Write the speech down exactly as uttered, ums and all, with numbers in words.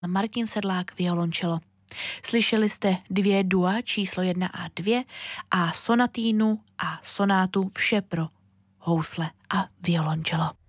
Martin Sedlák violončelo. Slyšeli jste dvě dua číslo jedna a dvě a sonatínu a sonátu vše pro housle a violončelo.